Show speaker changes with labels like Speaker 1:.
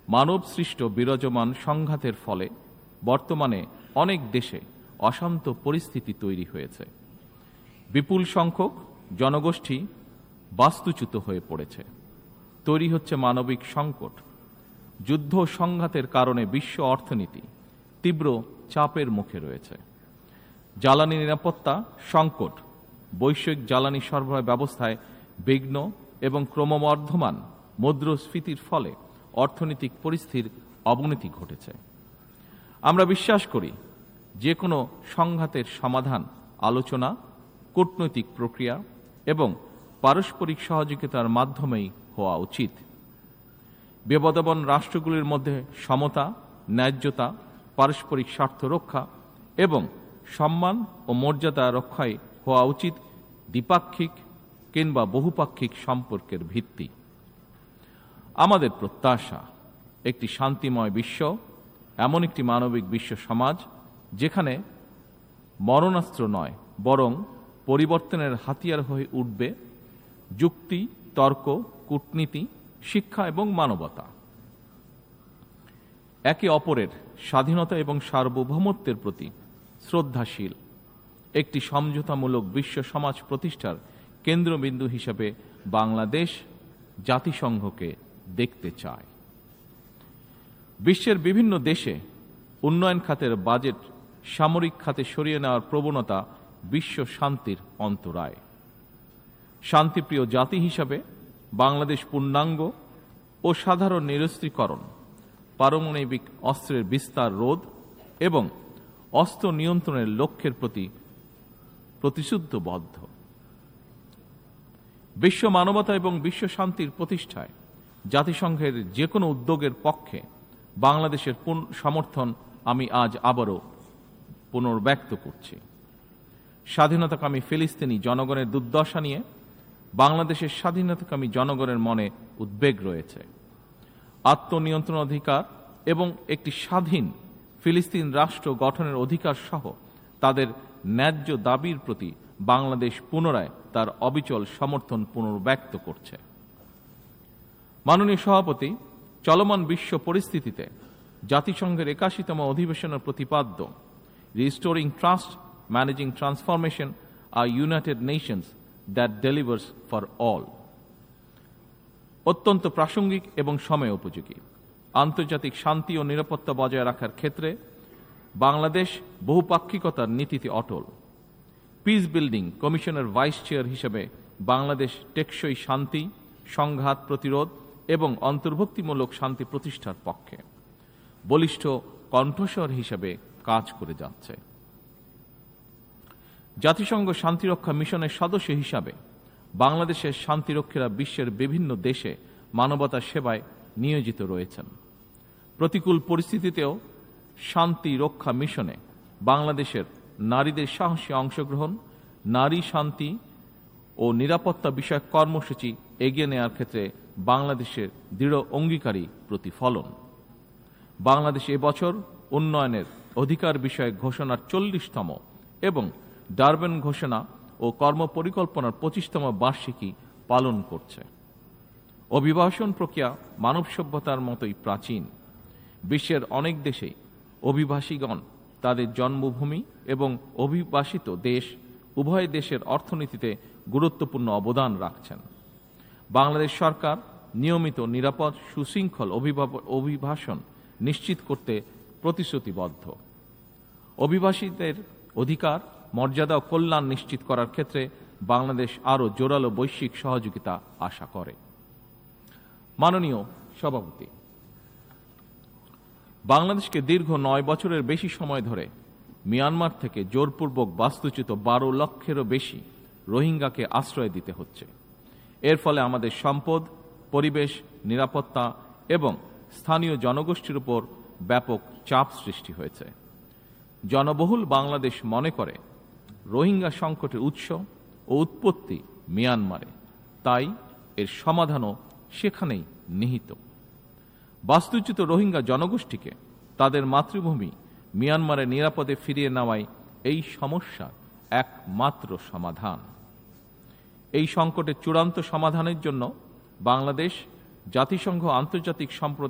Speaker 1: মানব সৃষ্ট বিরাজমান সংঘাতের ফলে বর্তমানে অনেক দেশে অশান্ত পরিস্থিতি তৈরি হয়েছে। বিপুল সংখ্যক জনগোষ্ঠী বাস্তুচ্যুত হয়ে পড়েছে। তৈরি হচ্ছে মানবিক সংকট। যুদ্ধ সংঘাতের কারণে বিশ্ব অর্থনীতি তীব্র চাপের মুখে রয়েছে। জ্বালানি নিরাপত্তা সংকট, বৈশ্বিক জ্বালানি সরবরাহ ব্যবস্থায় বিঘ্ন এবং ক্রমবর্ধমান মুদ্রাস্ফীতির ফলে অর্থনৈতিক পরিস্থিতির অবনতি ঘটেছে। আমরা বিশ্বাস করি যে কোনো সংঘাতের সমাধান আলোচনা, কূটনৈতিক প্রক্রিয়া এবং পারস্পরিক সহযোগিতার মাধ্যমেই হওয়া উচিত। বিবদমান রাষ্ট্রগুলির মধ্যে সমতা, ন্যায্যতা, পারস্পরিক স্বার্থ রক্ষা এবং সম্মান ও মর্যাদা রক্ষায় হওয়া উচিত দ্বিপাক্ষিক কিংবা বহুপাক্ষিক সম্পর্কের ভিত্তি। আমাদের প্রত্যাশা একটি শান্তিময় বিশ্ব, এমন একটি মানবিক বিশ্ব সমাজ যেখানে মরণাস্ত্র নয় বরং পরিবর্তনের হাতিয়ার হয়ে উঠবে যুক্তি, তর্ক, কূটনীতি, শিক্ষা এবং মানবতা। একে অপরের স্বাধীনতা এবং সার্বভৌমত্বের প্রতি শ্রদ্ধাশীল একটি সমঝোতামূলক বিশ্ব সমাজ প্রতিষ্ঠার কেন্দ্রবিন্দু হিসেবে বাংলাদেশ জাতিসংঘকে দেখতে চায়। বিশ্বের বিভিন্ন দেশে উন্নয়ন খাতের বাজেট সামরিক খাতে সরিয়ে নেওয়ার প্রবণতা বিশ্ব শান্তির অন্তরায়। শান্তিপ্রিয় জাতি হিসাবে বাংলাদেশ পূর্ণাঙ্গ ও সাধারণ নিরস্ত্রীকরণ, পারমাণবিক অস্ত্রের বিস্তার রোধ এবং অস্ত্র নিয়ন্ত্রণের লক্ষ্যের প্রতি প্রতিশ্রুতিবদ্ধ। বিশ্ব মানবতা এবং বিশ্ব শান্তির প্রতিষ্ঠায় জাতিসংঘের যে কোনো উদ্যোগের পক্ষে বাংলাদেশের সমর্থন আমি আজ আবারও পুনর্ব্যক্ত করছি। স্বাধীনতাকামী ফিলিস্তিনি জনগণের দুর্দশা নিয়ে বাংলাদেশের স্বাধীনতাকামী জনগণের মনে উদ্বেগ রয়েছে। আত্মনিয়ন্ত্রণ অধিকার এবং একটি স্বাধীন ফিলিস্তিন রাষ্ট্র গঠনের অধিকার সহ তাদের ন্যায্য দাবির প্রতি বাংলাদেশ পুনরায় তার অবিচল সমর্থন পুনর্ব্যক্ত করছে। মাননীয় সভাপতি, চলমান বিশ্ব পরিস্থিতিতে জাতিসংঘের 81তম অধিবেশনের প্রতিপাদ্য restoring trust, managing transformation, a United Nations that delivers for all অত্যন্ত প্রাসঙ্গিক এবং সময় উপযোগী। আন্তর্জাতিক শান্তি ও নিরাপত্তা বজায় রাখার ক্ষেত্রে বাংলাদেশ বহুপাক্ষিকতার নীতিতে অটল। পিস বিল্ডিং কমিশনের ভাইস চেয়ার হিসেবে বাংলাদেশ টেকসই শান্তি, সংঘাত প্রতিরোধ এবং অন্তর্ভুক্তিমূলক শান্তি প্রতিষ্ঠার পক্ষে বলিষ্ঠ কণ্ঠস্বর হিসেবে কাজ করে যাচ্ছে। জাতিসংঘ শান্তিরক্ষা মিশনের সদস্য হিসাবে বাংলাদেশের শান্তিরক্ষীরা বিশ্বের বিভিন্ন দেশে মানবতা সেবায় নিয়োজিত রয়েছেন। প্রতিকূল পরিস্থিতিতেও শান্তি রক্ষা মিশনে বাংলাদেশের নারীদের সাহসী অংশগ্রহণ, নারী শান্তি ও নিরাপত্তা বিষয়ক কর্মসূচি এগিয়ে নেওয়ার ক্ষেত্রে বাংলাদেশের দৃঢ় অঙ্গীকারী প্রতিফলন। বাংলাদেশ এবছর উন্নয়নের অধিকার বিষয়ক ঘোষণার 40তম এবং ডারবান ঘোষণা ও কর্মপরিকল্পনার 25তম বার্ষিকী পালন করছে। অভিবাসন প্রক্রিয়া মানব সভ্যতার মতোই প্রাচীন। বিশ্বের অনেক দেশেই অভিবাসীগণ তাদের জন্মভূমি এবং অভিবাসিত দেশ উভয় দেশের অর্থনীতিতে গুরুত্বপূর্ণ অবদান রাখছেন। বাংলাদেশ সরকার নিয়মিত নিরাপদ সুশৃঙ্খল অভিবাসন নিশ্চিত করতে প্রতিশ্রুতিবদ্ধ। অভিবাসীদের অধিকার, মর্যাদা ও কল্যাণ নিশ্চিত করার ক্ষেত্রে বাংলাদেশ আরও জোরালো বৈশ্বিক সহযোগিতা আশা করে। মাননীয় সভাপতি, বাংলাদেশকে দীর্ঘ 9 বছরের বেশি সময় ধরে মিয়ানমার থেকে জোরপূর্বক বাস্তুচ্যুত 12 লক্ষেরও বেশি রোহিঙ্গাকে আশ্রয় দিতে হচ্ছে। এর ফলে আমাদের সম্পদ, পরিবেশ, নিরাপত্তা এবং স্থানীয় জনগোষ্ঠীর উপর ব্যাপক চাপ সৃষ্টি হয়েছে। জনবহুল বাংলাদেশ মনে করে রোহিঙ্গা সংকটের উৎস ও উৎপত্তি মিয়ানমারে, তাই এর সমাধানও সেখানেই নিহিত। বাস্তুচ্যুত রোহিঙ্গা জনগোষ্ঠীকে তাদের মাতৃভূমি মিয়ানমারে নিরাপদে ফিরিয়ে নেওয়াই এই সমস্যার একমাত্র সমাধান। এই সংকটের চূড়ান্ত সমাধানের জন্য বাংলাদেশ জাতিসংঘ আন্তর্জাতিক সম্প্রদায়